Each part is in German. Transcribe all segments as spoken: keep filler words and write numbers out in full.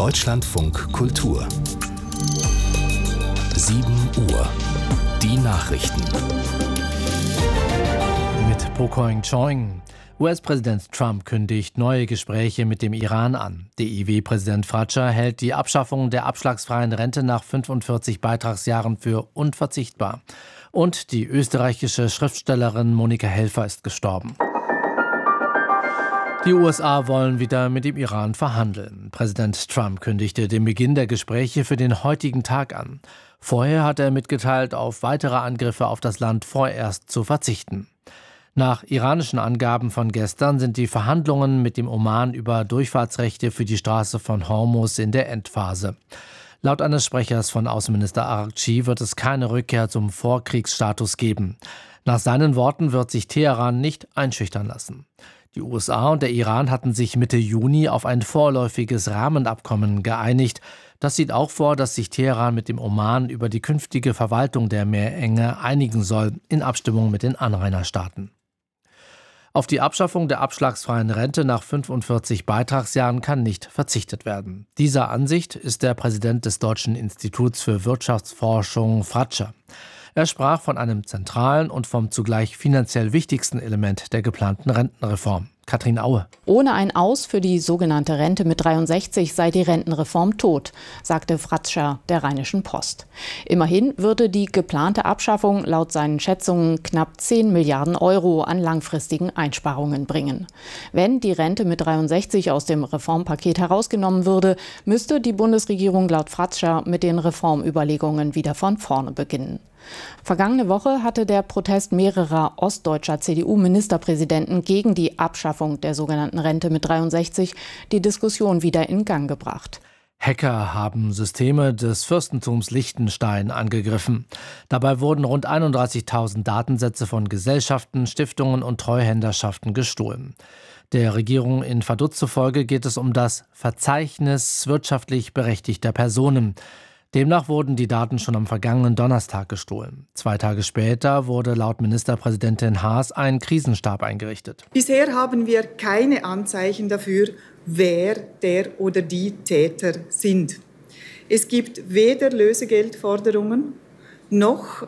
Deutschlandfunk Kultur. sieben Uhr. Die Nachrichten. Mit Pokoing Choing. U S-Präsident Trump kündigt neue Gespräche mit dem Iran an. D I W-Präsident Fratscher hält die Abschaffung der abschlagsfreien Rente nach fünfundvierzig Beitragsjahren für unverzichtbar. Und die österreichische Schriftstellerin Monika Helfer ist gestorben. Die U S A wollen wieder mit dem Iran verhandeln. Präsident Trump kündigte den Beginn der Gespräche für den heutigen Tag an. Vorher hat er mitgeteilt, auf weitere Angriffe auf das Land vorerst zu verzichten. Nach iranischen Angaben von gestern sind die Verhandlungen mit dem Oman über Durchfahrtsrechte für die Straße von Hormuz in der Endphase. Laut eines Sprechers von Außenminister Araghchi wird es keine Rückkehr zum Vorkriegsstatus geben. Nach seinen Worten wird sich Teheran nicht einschüchtern lassen. Die U S A und der Iran hatten sich Mitte Juni auf ein vorläufiges Rahmenabkommen geeinigt. Das sieht auch vor, dass sich Teheran mit dem Oman über die künftige Verwaltung der Meerenge einigen soll, in Abstimmung mit den Anrainerstaaten. Auf die Abschaffung der abschlagsfreien Rente nach fünfundvierzig Beitragsjahren kann nicht verzichtet werden. Dieser Ansicht ist der Präsident des Deutschen Instituts für Wirtschaftsforschung Fratscher. Er sprach von einem zentralen und vom zugleich finanziell wichtigsten Element der geplanten Rentenreform. Katrin Aue. Ohne ein Aus für die sogenannte Rente mit dreiundsechzig sei die Rentenreform tot, sagte Fratscher der Rheinischen Post. Immerhin würde die geplante Abschaffung laut seinen Schätzungen knapp zehn Milliarden Euro an langfristigen Einsparungen bringen. Wenn die Rente mit dreiundsechzig aus dem Reformpaket herausgenommen würde, müsste die Bundesregierung laut Fratscher mit den Reformüberlegungen wieder von vorne beginnen. Vergangene Woche hatte der Protest mehrerer ostdeutscher C D U-Ministerpräsidenten gegen die Abschaffung der sogenannten Rente mit dreiundsechzig die Diskussion wieder in Gang gebracht. Hacker haben Systeme des Fürstentums Liechtenstein angegriffen. Dabei wurden rund einunddreißigtausend Datensätze von Gesellschaften, Stiftungen und Treuhänderschaften gestohlen. Der Regierung in Vaduz zufolge geht es um das Verzeichnis wirtschaftlich berechtigter Personen. Demnach wurden die Daten schon am vergangenen Donnerstag gestohlen. Zwei Tage später wurde laut Ministerpräsidentin Haas ein Krisenstab eingerichtet. Bisher haben wir keine Anzeichen dafür, wer der oder die Täter sind. Es gibt weder Lösegeldforderungen, noch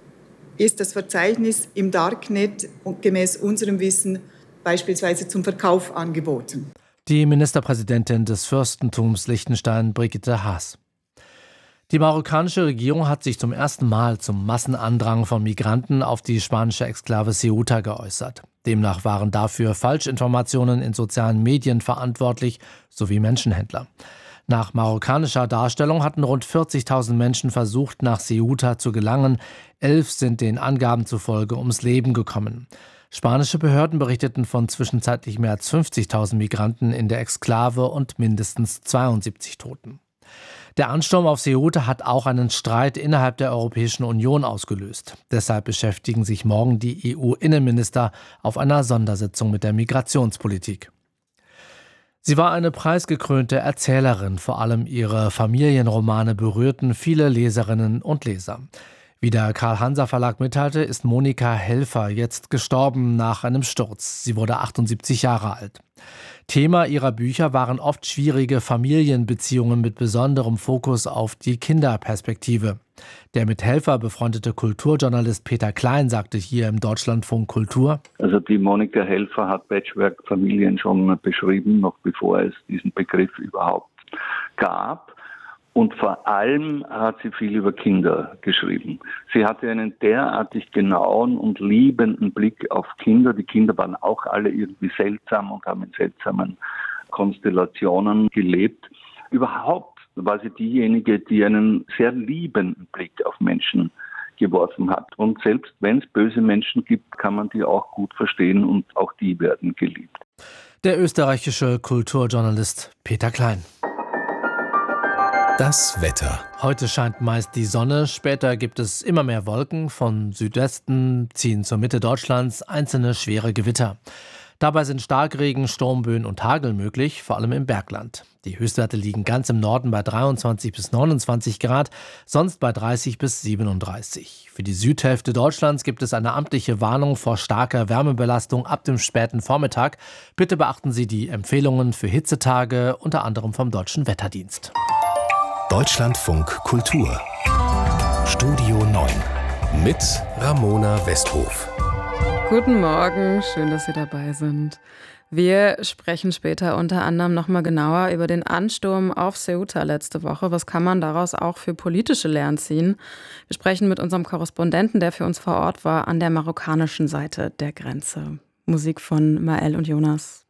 ist das Verzeichnis im Darknet gemäß unserem Wissen beispielsweise zum Verkauf angeboten. Die Ministerpräsidentin des Fürstentums Liechtenstein, Brigitte Haas. Die marokkanische Regierung hat sich zum ersten Mal zum Massenandrang von Migranten auf die spanische Exklave Ceuta geäußert. Demnach waren dafür Falschinformationen in sozialen Medien verantwortlich, sowie Menschenhändler. Nach marokkanischer Darstellung hatten rund vierzigtausend Menschen versucht, nach Ceuta zu gelangen. Elf sind den Angaben zufolge ums Leben gekommen. Spanische Behörden berichteten von zwischenzeitlich mehr als fünfzigtausend Migranten in der Exklave und mindestens zweiundsiebzig Toten. Der Ansturm auf Ceuta hat auch einen Streit innerhalb der Europäischen Union ausgelöst. Deshalb beschäftigen sich morgen die E U-Innenminister auf einer Sondersitzung mit der Migrationspolitik. Sie war eine preisgekrönte Erzählerin. Vor allem ihre Familienromane berührten viele Leserinnen und Leser. Wie der Karl-Hanser-Verlag mitteilte, ist Monika Helfer jetzt gestorben nach einem Sturz. Sie wurde achtundsiebzig Jahre alt. Thema ihrer Bücher waren oft schwierige Familienbeziehungen mit besonderem Fokus auf die Kinderperspektive. Der mit Helfer befreundete Kulturjournalist Peter Klein sagte hier im Deutschlandfunk Kultur: Also die Monika Helfer hat Patchwork-Familien schon beschrieben, noch bevor es diesen Begriff überhaupt gab. Und vor allem hat sie viel über Kinder geschrieben. Sie hatte einen derartig genauen und liebenden Blick auf Kinder. Die Kinder waren auch alle irgendwie seltsam und haben in seltsamen Konstellationen gelebt. Überhaupt war sie diejenige, die einen sehr liebenden Blick auf Menschen geworfen hat. Und selbst wenn es böse Menschen gibt, kann man die auch gut verstehen und auch die werden geliebt. Der österreichische Kulturjournalist Peter Klein. Das Wetter. Heute scheint meist die Sonne, später gibt es immer mehr Wolken. Von Südwesten ziehen zur Mitte Deutschlands einzelne schwere Gewitter. Dabei sind Starkregen, Sturmböen und Hagel möglich, vor allem im Bergland. Die Höchstwerte liegen ganz im Norden bei dreiundzwanzig bis neunundzwanzig Grad, sonst bei dreißig bis siebenunddreißig. Für die Südhälfte Deutschlands gibt es eine amtliche Warnung vor starker Wärmebelastung ab dem späten Vormittag. Bitte beachten Sie die Empfehlungen für Hitzetage, unter anderem vom Deutschen Wetterdienst. Deutschlandfunk Kultur. Studio neun mit Ramona Westhof. Guten Morgen, schön, dass Sie dabei sind. Wir sprechen später unter anderem nochmal genauer über den Ansturm auf Ceuta letzte Woche. Was kann man daraus auch für politische Lehren ziehen? Wir sprechen mit unserem Korrespondenten, der für uns vor Ort war, an der marokkanischen Seite der Grenze. Musik von Mael und Jonas.